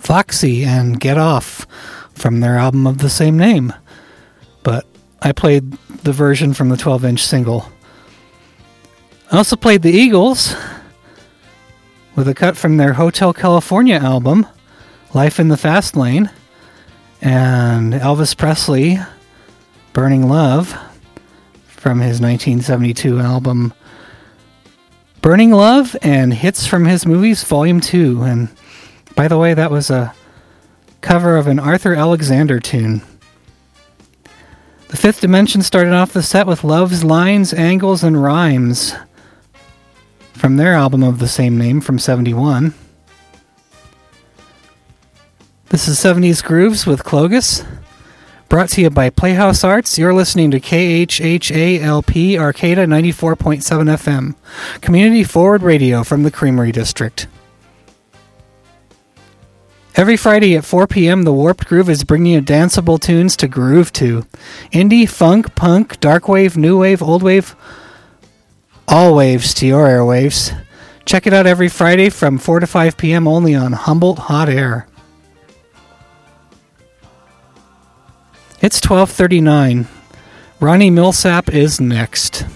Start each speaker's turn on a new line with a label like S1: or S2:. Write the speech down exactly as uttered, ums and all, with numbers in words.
S1: Foxy and Get Off from their album of the same name. But I played the version from the twelve-inch single. I also played the Eagles with a cut from their Hotel California album, Life in the Fast Lane, and Elvis Presley, Burning Love, from his nineteen seventy-two album Burning Love and Hits from His Movies, Volume two. And by the way, that was a cover of an Arthur Alexander tune. The Fifth Dimension started off the set with Love's Lines, Angles, and Rhymes from their album of the same name from seventy-one. This is seventies Grooves with Clogus, brought to you by Playhouse Arts. You're listening to K H H A L P Arcata ninety-four point seven F M, Community Forward Radio from the Creamery District. Every Friday at four p.m., The Warped Groove is bringing you danceable tunes to groove to. Indie, funk, punk, dark wave, new wave, old wave, all waves to your airwaves. Check it out every Friday from four to five p.m. only on Humboldt Hot Air. It's twelve thirty-nine. Ronnie Millsap is next.